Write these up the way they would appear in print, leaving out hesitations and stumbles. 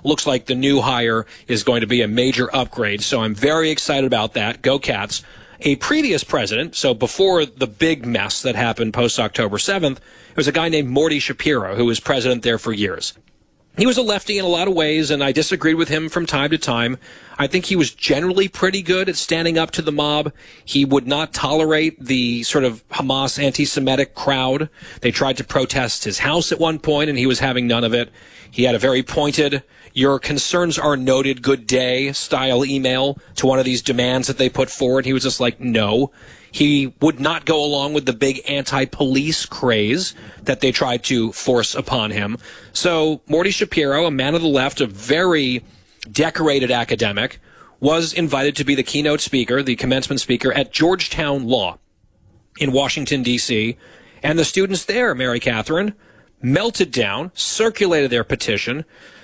looks like the new hire is going to be a major upgrade. So I'm very excited about that. Go Cats. A previous president, so before the big mess that happened post-October 7th, it was a guy named Morty Shapiro, who was president there for years. He was a lefty in a lot of ways, and I disagreed with him from time to time. I think he was generally pretty good at standing up to the mob. He would not tolerate the sort of Hamas anti-Semitic crowd. They tried to protest his house at one point, and he was having none of it. He had a very pointed, "your concerns are noted, good day" style email to one of these demands that they put forward. He was just like, no. He would not go along with the big anti-police craze that they tried to force upon him. So Morty Shapiro, a man of the left, a very decorated academic, was invited to be the keynote speaker, the commencement speaker at Georgetown Law in Washington, D.C. And the students there, Mary Catherine, melted down, circulated their petition,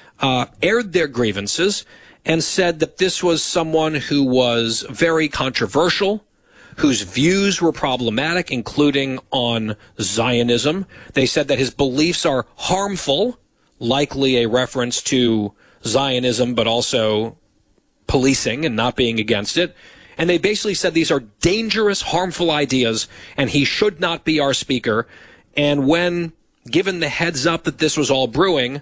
aired their grievances, and said that this was someone who was very controversial, whose views were problematic, including on Zionism. They said that his beliefs are harmful, likely a reference to Zionism, but also policing and not being against it. And they basically said these are dangerous, harmful ideas, and he should not be our speaker. And when given the heads up that this was all brewing,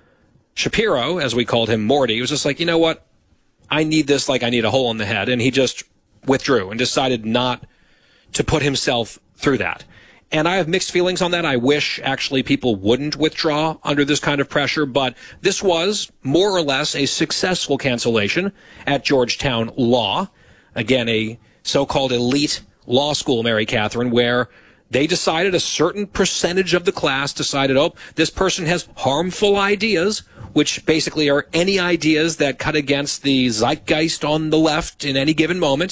Shapiro, as we called him, Morty, was just like, you know what? I need this like I need a hole in the head. And he just withdrew and decided not to put himself through that. And I have mixed feelings on that. I wish actually people wouldn't withdraw under this kind of pressure, but this was more or less a successful cancellation at Georgetown Law. Again, a so-called elite law school, Mary Catherine, where they decided a certain percentage of the class decided, oh, this person has harmful ideas, which basically are any ideas that cut against the zeitgeist on the left in any given moment.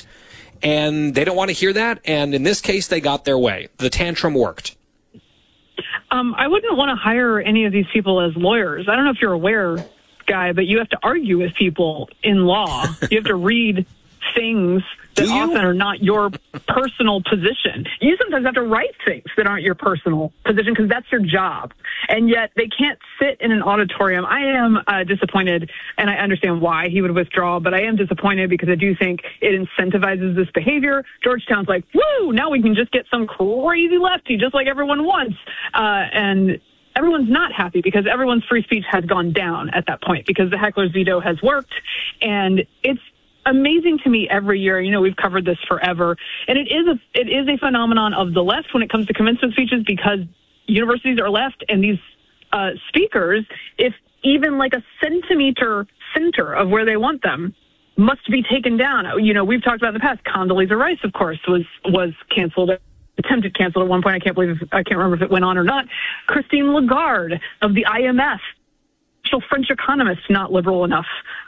And they don't want to hear that. And in this case, they got their way. The tantrum worked. I wouldn't want to hire any of these people as lawyers. I don't know if you're aware, Guy, but you have to argue with people in law. You have to read things that often are not your personal position. You sometimes have to write things that aren't your personal position because that's your job. And yet they can't sit in an auditorium. I am disappointed, and I understand why he would withdraw, but I am disappointed because I do think it incentivizes this behavior. Georgetown's like, woo, now we can just get some crazy lefty just like everyone wants. And everyone's not happy because everyone's free speech has gone down at that point because the heckler's veto has worked. And it's amazing to me every year. You know, we've covered this forever, and it is a phenomenon of the left when it comes to commencement speeches because universities are left, and these speakers, if even like a centimeter center of where they want them, must be taken down. You know, we've talked about in the past. Condoleezza Rice, of course, was canceled. Attempted canceled at one point. I can't remember if it went on or not. Christine Lagarde of the IMF, French economist, not liberal enough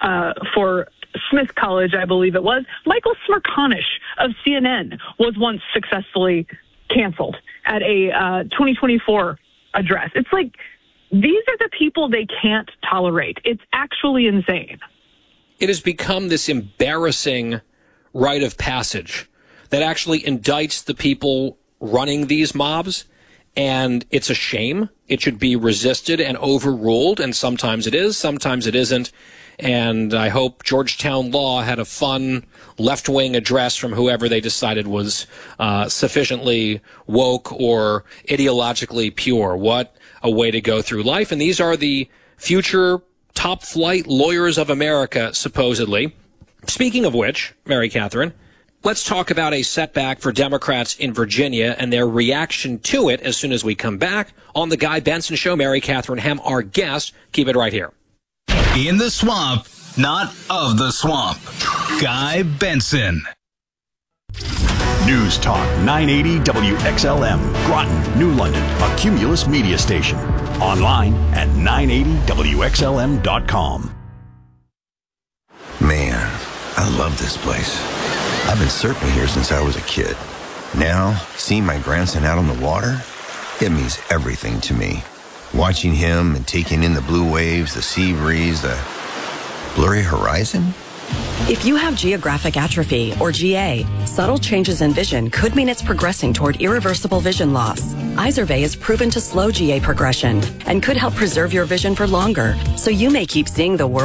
for Smith College, I believe it was. Michael Smerconish of CNN was once successfully canceled at a 2024 address. It's like, these are the people they can't tolerate. It's actually insane. It has become this embarrassing rite of passage that actually indicts the people running these mobs, and it's a shame. It should be resisted and overruled, and sometimes it is, sometimes it isn't. And I hope Georgetown Law had a fun left-wing address from whoever they decided was sufficiently woke or ideologically pure. What a way to go through life. And these are the future top-flight lawyers of America, supposedly. Speaking of which, Mary Catherine, let's talk about a setback for Democrats in Virginia and their reaction to it as soon as we come back on The Guy Benson Show. Mary Catherine Ham, our guest. Keep it right here. In the swamp, not of the swamp. Guy Benson. News Talk 980 WXLM, Groton, New London, a Cumulus media station. Online at 980WXLM.com. Man, I love this place. I've been surfing here since I was a kid. Now, seeing my grandson out on the water, it means everything to me. Watching him and taking in the blue waves, the sea breeze, the blurry horizon. If you have geographic atrophy, or GA, subtle changes in vision could mean it's progressing toward irreversible vision loss. Izervay is proven to slow GA progression and could help preserve your vision for longer, so you may keep seeing the world